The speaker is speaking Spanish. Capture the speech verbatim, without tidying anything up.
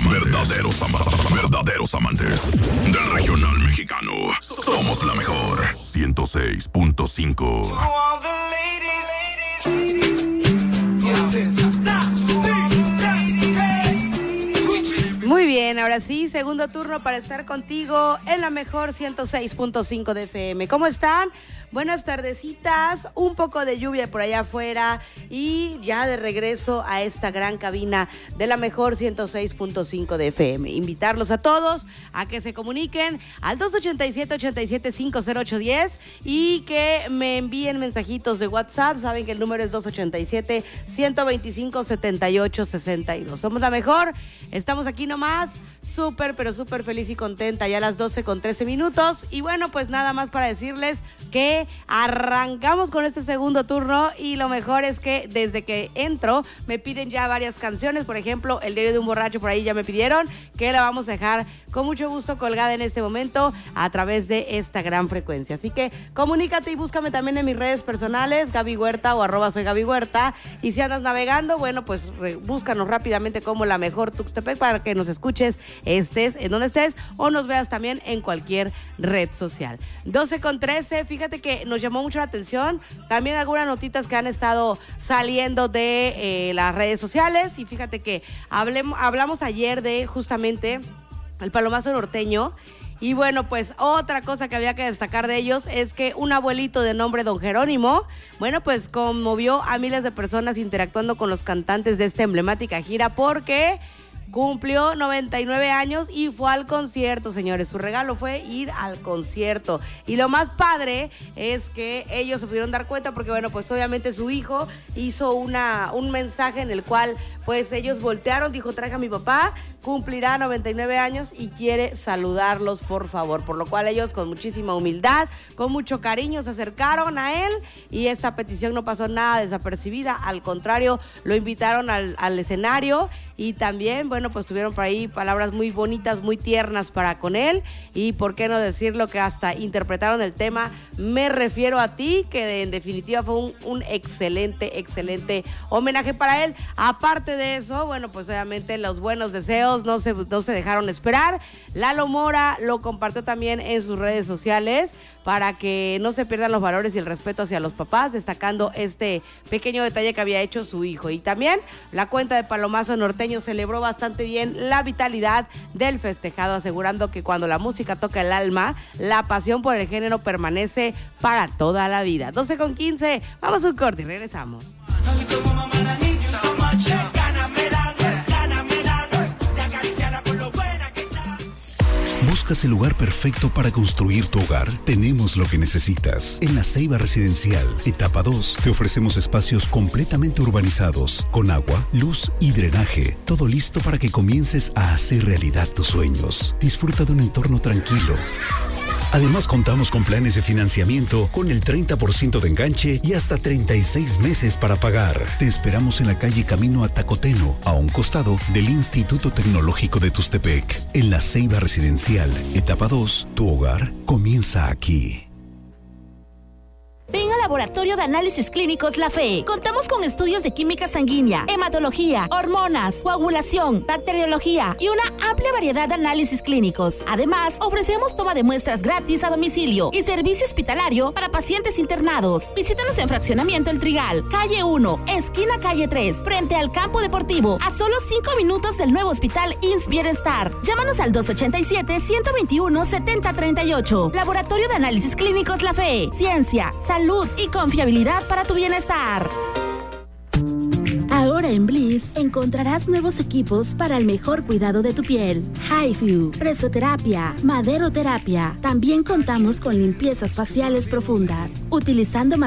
amantes. Verdaderos, ama- verdaderos amantes del regional mexicano. Somos la mejor. ciento seis punto cinco. Muy bien, ahora sí, segundo turno para estar contigo en la mejor ciento seis punto cinco de F M. ¿Cómo están? Buenas tardecitas, un poco de lluvia por allá afuera y ya de regreso a esta gran cabina de la mejor ciento seis punto cinco de F M. Invitarlos a todos a que se comuniquen al dos ochenta y siete, ochenta y siete, cincuenta y ocho diez y que me envíen mensajitos de WhatsApp. Saben que el número es dos ochenta y siete, ciento veinticinco, setenta y ocho sesenta y dos. Somos la mejor, estamos aquí nomás, súper, pero súper feliz y contenta, ya a las doce con trece minutos. Y bueno, pues nada más para decirles que arrancamos con este segundo turno y lo mejor es que desde que entro me piden ya varias canciones. Por ejemplo, El diario de un borracho, por ahí ya me pidieron, que la vamos a dejar con mucho gusto colgada en este momento a través de esta gran frecuencia. Así que comunícate y búscame también en mis redes personales, Gaby Huerta o arroba soy Gaby Huerta. Y si andas navegando, bueno, pues re, búscanos rápidamente como la mejor Tuxtepec para que nos escuches, estés en donde estés o nos veas también en cualquier red social. doce con trece, fíjate que nos llamó mucho la atención también algunas notitas que han estado saliendo de eh, las redes sociales. Y fíjate que hablemos, hablamos ayer de justamente el palomazo norteño. Y bueno, pues otra cosa que había que destacar de ellos es que un abuelito de nombre Don Jerónimo, bueno, pues conmovió a miles de personas interactuando con los cantantes de esta emblemática gira porque cumplió noventa y nueve años y fue al concierto, señores. Su regalo fue ir al concierto. Y lo más padre es que ellos se pudieron dar cuenta porque, bueno, pues obviamente su hijo hizo una, un mensaje en el cual, pues ellos voltearon, dijo, traiga a mi papá, cumplirá noventa y nueve años y quiere saludarlos, por favor. Por lo cual ellos con muchísima humildad, con mucho cariño se acercaron a él y esta petición no pasó nada desapercibida. Al contrario, lo invitaron al, al escenario y también, bueno, pues tuvieron por ahí palabras muy bonitas, muy tiernas para con él. Y por qué no decirlo que hasta interpretaron el tema Me refiero a ti, que en definitiva fue un, un excelente, excelente homenaje para él. Aparte de eso, bueno, pues obviamente los buenos deseos no se, no se dejaron esperar. Lalo Mora lo compartió también en sus redes sociales para que no se pierdan los valores y el respeto hacia los papás, destacando este pequeño detalle que había hecho su hijo. Y también la cuenta de Palomazo Norteño celebró bastante bien la vitalidad del festejado, asegurando que cuando la música toca el alma, la pasión por el género permanece para toda la vida. doce con quince, vamos a un corte y regresamos. ¿Buscas el lugar perfecto para construir tu hogar? Tenemos lo que necesitas. En La Ceiba Residencial, etapa dos, te ofrecemos espacios completamente urbanizados, con agua, luz y drenaje. Todo listo para que comiences a hacer realidad tus sueños. Disfruta de un entorno tranquilo. Además, contamos con planes de financiamiento con el treinta por ciento de enganche y hasta treinta y seis meses para pagar. Te esperamos en la calle Camino a Tacoteno, a un costado del Instituto Tecnológico de Tuxtepec. En La Ceiba Residencial, etapa dos, tu hogar comienza aquí. Ven al Laboratorio de Análisis Clínicos La F E. Contamos con estudios de química sanguínea, hematología, hormonas, coagulación, bacteriología y una amplia variedad de análisis clínicos. Además, ofrecemos toma de muestras gratis a domicilio y servicio hospitalario para pacientes internados. Visítanos en Fraccionamiento El Trigal, calle uno, esquina calle tres, frente al campo deportivo, a solo cinco minutos del nuevo hospital I M S S Bienestar. Llámanos al dos ochenta y siete, ciento veintiuno, setenta treinta y ocho. Laboratorio de Análisis Clínicos La F E. Ciencia, salud y confiabilidad para tu bienestar. Ahora en Bliss encontrarás nuevos equipos para el mejor cuidado de tu piel. HiFu, presoterapia, maderoterapia. También contamos con limpiezas faciales profundas, utilizando